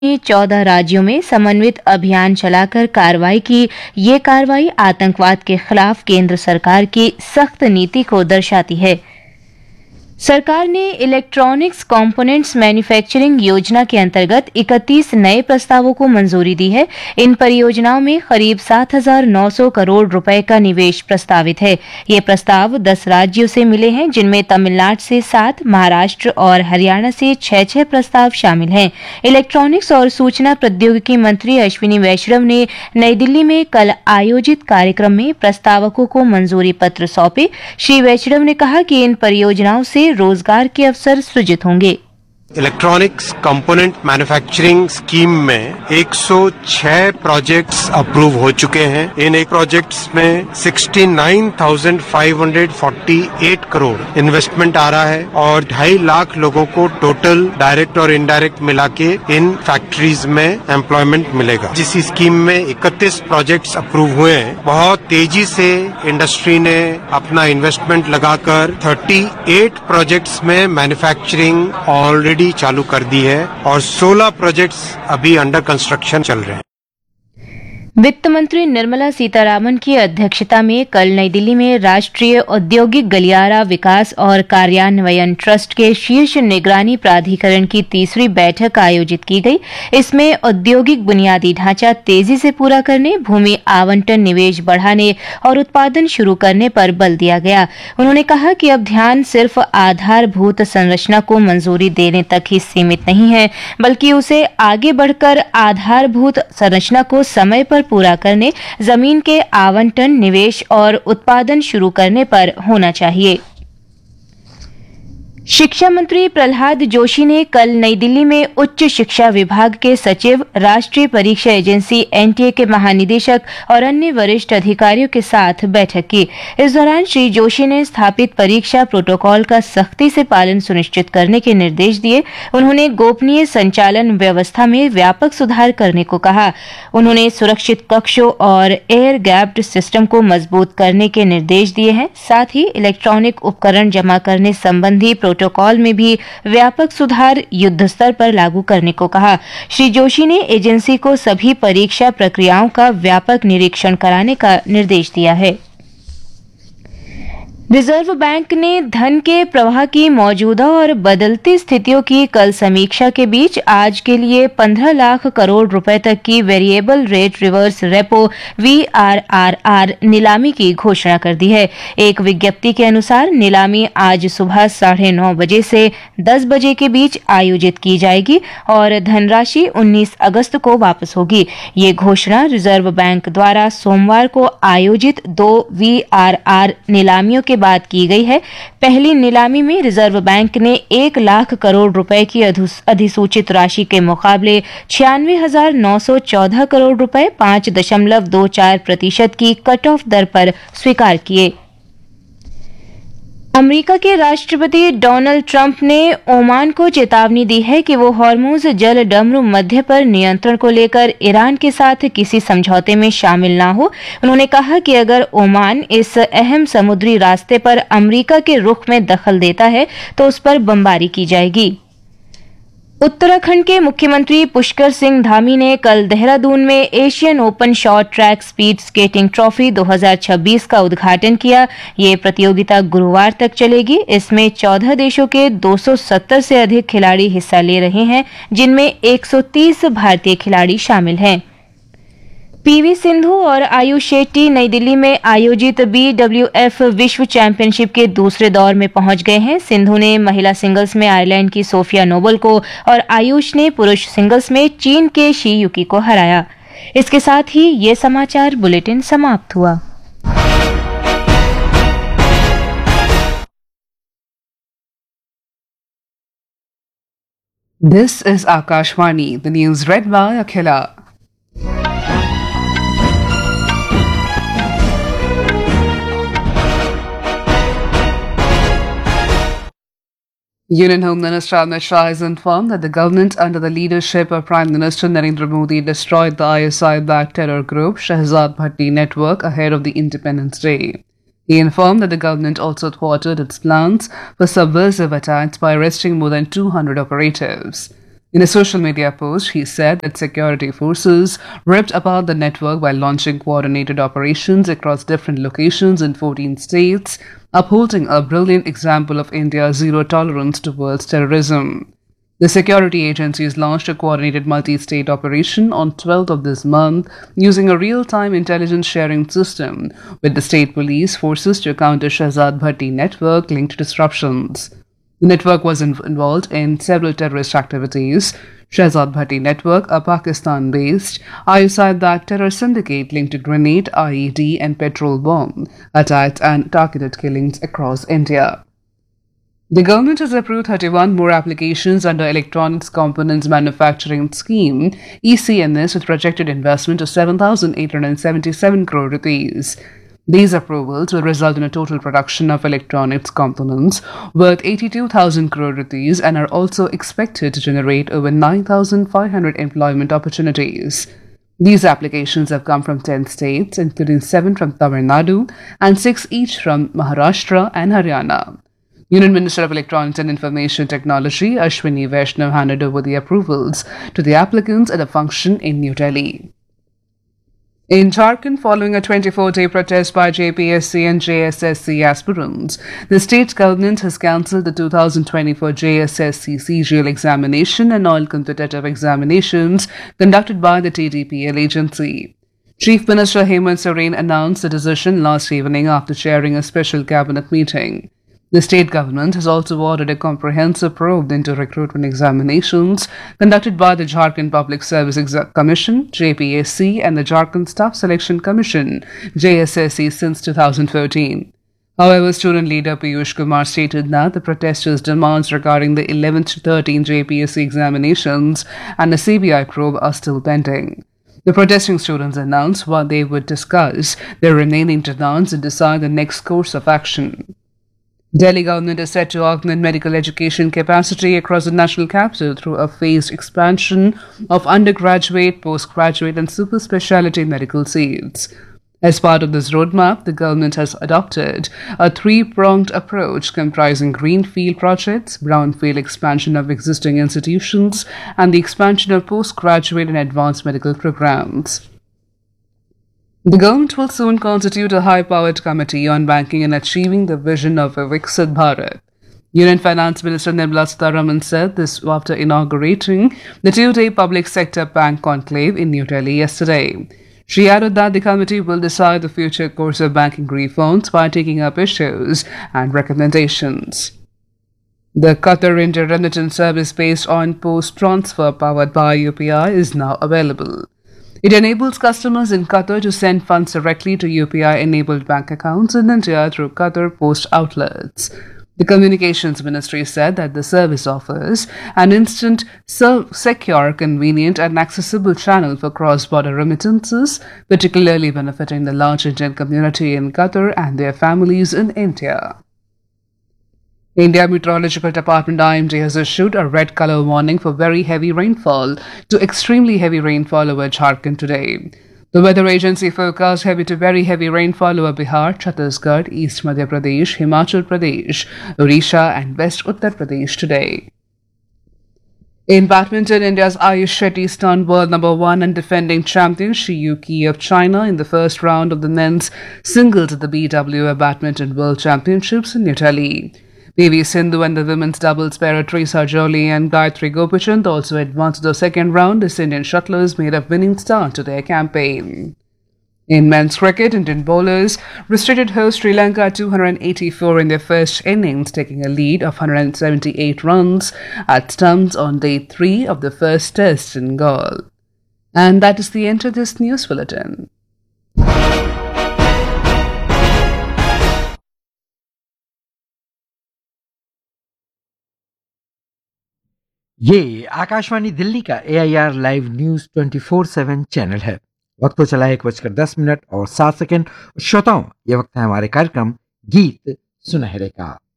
ने 14 राज्यों में समन्वित अभियान चलाकर कार्रवाई की। ये कार्रवाई आतंकवाद के खिलाफ केंद्र सरकार की सख्त नीति को दर्शाती है। सरकार ने इलेक्ट्रॉनिक्स कंपोनेंट्स मैन्युफैक्चरिंग योजना के अंतर्गत 31 नए प्रस्तावों को मंजूरी दी है। इन परियोजनाओं में करीब 7,900 करोड़ रुपए का निवेश प्रस्तावित है। ये प्रस्ताव 10 राज्यों से मिले हैं, जिनमें तमिलनाडु से 7, महाराष्ट्र और हरियाणा से 6 प्रस्ताव शामिल हैं। इलेक्ट्रॉनिक्स और सूचना प्रौद्योगिकी मंत्री अश्विनी वैष्णव ने नई दिल्ली में कल आयोजित कार्यक्रम में प्रस्तावकों को मंजूरी पत्र सौंपे। श्री वैष्णव ने कहा कि इन परियोजनाओं से रोजगार के अवसर सृजित होंगे। इलेक्ट्रॉनिक्स कंपोनेंट मैन्युफैक्चरिंग स्कीम में 106 प्रोजेक्ट्स अप्रूव हो चुके हैं। इन एक प्रोजेक्ट्स में 69,548 करोड़ इन्वेस्टमेंट आ रहा है और 2.5 लाख लोगों को टोटल डायरेक्ट और इनडायरेक्ट मिला के इन फैक्ट्रीज में एम्प्लॉयमेंट मिलेगा। जिस स्कीम में 31 प्रोजेक्ट्स अप्रूव हुए हैं, बहुत तेजी से इंडस्ट्री ने अपना इन्वेस्टमेंट लगाकर 38 प्रोजेक्ट्स में मैन्युफैक्चरिंग ऑलरेडी चालू कर दी है और 16 प्रोजेक्ट्स अभी अंडर कंस्ट्रक्शन चल रहे हैं। वित्त मंत्री निर्मला सीतारामन की अध्यक्षता में कल नई दिल्ली में राष्ट्रीय औद्योगिक गलियारा विकास और कार्यान्वयन ट्रस्ट के शीर्ष निगरानी प्राधिकरण की 3री बैठक आयोजित की गई। इसमें औद्योगिक बुनियादी ढांचा तेजी से पूरा करने, भूमि आवंटन, निवेश बढ़ाने और उत्पादन शुरू करने पर बल दिया गया। उन्होंने कहा कि अब ध्यान सिर्फ आधारभूत संरचना को मंजूरी देने तक ही सीमित नहीं है, बल्कि उसे आगे बढ़कर आधारभूत संरचना को समय पर पूरा करने, जमीन के आवंटन, निवेश और उत्पादन शुरू करने पर होना चाहिए। शिक्षा मंत्री प्रहलाद जोशी ने कल नई दिल्ली में उच्च शिक्षा विभाग के सचिव, राष्ट्रीय परीक्षा एजेंसी एनटीए के महानिदेशक और अन्य वरिष्ठ अधिकारियों के साथ बैठक की। इस दौरान श्री जोशी ने स्थापित परीक्षा प्रोटोकॉल का सख्ती से पालन सुनिश्चित करने के निर्देश दिए। उन्होंने गोपनीय संचालन व्यवस्था में व्यापक सुधार करने को कहा। उन्होंने सुरक्षित कक्षों और एयर गैप्ड सिस्टम को मजबूत करने के निर्देश दिए हैं। साथ ही इलेक्ट्रॉनिक उपकरण जमा करने संबंधी प्रोटोकॉल में भी व्यापक सुधार युद्ध स्तर पर लागू करने को कहा। श्री जोशी ने एजेंसी को सभी परीक्षा प्रक्रियाओं का व्यापक निरीक्षण कराने का निर्देश दिया है। रिजर्व बैंक ने धन के प्रवाह की मौजूदा और बदलती स्थितियों की कल समीक्षा के बीच आज के लिए 15 लाख करोड़ रुपए तक की variable rate reverse repo VRRR नीलामी की घोषणा कर दी है। एक विज्ञप्ति के अनुसार नीलामी आज सुबह 9:30 बजे से 10 बजे के बीच आयोजित की जाएगी और धनराशि 19 अगस्त को वापस होगी। ये घोषणा रिजर्व बैंक द्वारा सोमवार को आयोजित 2 VRR नीलामियों के बाद की गई है। पहली नीलामी में रिजर्व बैंक ने 1 लाख करोड़ रुपए की अधिसूचित राशि के मुकाबले 96,914 करोड़ रुपए 5.24% की कट ऑफ दर पर स्वीकार किए। अमेरिका के राष्ट्रपति डोनाल्ड ट्रंप ने ओमान को चेतावनी दी है कि वो हॉर्मुज जल डमरू मध्य पर नियंत्रण को लेकर ईरान के साथ किसी समझौते में शामिल न हो। उन्होंने कहा कि अगर ओमान इस अहम समुद्री रास्ते पर अमेरिका के रुख में दखल देता है तो उस पर बमबारी की जाएगी। उत्तराखंड के मुख्यमंत्री पुष्कर सिंह धामी ने कल देहरादून में Asian open short track speed skating trophy 2026 का उद्घाटन किया। ये प्रतियोगिता गुरुवार तक चलेगी। इसमें 14 देशों के 270 से अधिक खिलाड़ी हिस्सा ले रहे हैं, जिनमें 130 भारतीय खिलाड़ी शामिल हैं। पीवी सिंधु और आयुष शेट्टी नई दिल्ली में आयोजित BWF विश्व चैंपियनशिप के दूसरे दौर में पहुंच गए हैं। सिंधु ने महिला सिंगल्स में आयरलैंड की सोफिया नोबल को और आयुष ने पुरुष सिंगल्स में चीन के शी युकी को हराया। इसके साथ ही ये समाचार बुलेटिन समाप्त हुआ। This is Akashvani, the news read by Akhila. Union Home Minister Amit Shah has informed that the government under the leadership of Prime Minister Narendra Modi destroyed the ISI-backed terror group Shahzad Bhatti network ahead of the Independence Day. He informed that the government also thwarted its plans for subversive attacks by arresting more than 200 operatives. In a social media post, he said that security forces ripped apart the network by launching coordinated operations across different locations in 14 states, upholding a brilliant example of India's zero tolerance towards terrorism. The security agencies launched a coordinated multi-state operation on 12th of this month using a real-time intelligence sharing system with the state police forces to counter Shahzad Bhatti network-linked disruptions. The network was involved in several terrorist activities. Shahzad Bhatti network, a Pakistan-based ISI-backed terror syndicate linked to grenade, IED and petrol bomb attacks and targeted killings across India. The government has approved 31 more applications under Electronics Components Manufacturing Scheme (ECMS) with projected investment of 7,877 crore rupees. These approvals will result in a total production of electronics components worth 82,000 crore rupees and are also expected to generate over 9,500 employment opportunities. These applications have come from 10 states, including 7 from Tamil Nadu and 6 each from Maharashtra and Haryana. Union Minister of Electronics and Information Technology Ashwini Vaishnaw handed over the approvals to the applicants at a function in New Delhi. In Jharkhand, following a 24-day protest by JPSC and JSSC aspirants, the state government has cancelled the 2024 JSSC CGL examination and all competitive examinations conducted by the TDPL agency. Chief Minister Hemant Soren announced the decision last evening after chairing a special cabinet meeting. The state government has also ordered a comprehensive probe into recruitment examinations conducted by the Jharkhand Public Service Commission, JPSC, and the Jharkhand Staff Selection Commission, JSSC, since 2014. However, student leader Piyush Kumar stated that the protesters' demands regarding the 11th to 13th JPSC examinations and a CBI probe are still pending. The protesting students announced what they would discuss their remaining demands and decide the next course of action. Delhi government is set to augment medical education capacity across the national capital through a phased expansion of undergraduate, postgraduate and super specialty medical seats. As part of this roadmap, the government has adopted a three-pronged approach comprising greenfield projects, brownfield expansion of existing institutions, and the expansion of postgraduate and advanced medical programs. The government will soon constitute a high-powered committee on banking and achieving the vision of a Viksit Bharat. Union Finance Minister Nirmala Sitharaman said this after inaugurating the two-day public sector bank conclave in New Delhi yesterday. She added that the committee will decide the future course of banking reforms by taking up issues and recommendations. The Qatar India remittance service based on post transfer powered by UPI is now available. It enables customers in Qatar to send funds directly to UPI-enabled bank accounts in India through Qatar Post outlets. The Communications Ministry said that the service offers an instant, secure, convenient and accessible channel for cross-border remittances, particularly benefiting the large Indian community in Qatar and their families in India. India Meteorological Department IMD has issued a red color warning for very heavy rainfall to extremely heavy rainfall over Jharkhand today. The weather agency forecast heavy to very heavy rainfall over Bihar, Chhattisgarh, East Madhya Pradesh, Himachal Pradesh, Odisha and West Uttar Pradesh today. In badminton, India's Ayush Shetty stunned world number 1 and defending champion Shi Yuqi of China in the first round of the men's singles at the BWA Badminton World Championships in New Delhi. PV Sindhu and the women's doubles pair Teresa Jolie and Gayatri Gopichand also advanced to the second round as Indian shuttlers made a winning start to their campaign. In men's cricket, Indian bowlers restricted host Sri Lanka at 284 in their first innings, taking a lead of 178 runs at stumps on day 3 of the first test in Galle. And that is the end of this news bulletin. ये आकाशवाणी दिल्ली का AIR live news 24/7 channel है। वक्त तो चला 1:10 और 7 second. श्रोताओं, ये वक्त है हमारे कार्यक्रम गीत सुनहरे का।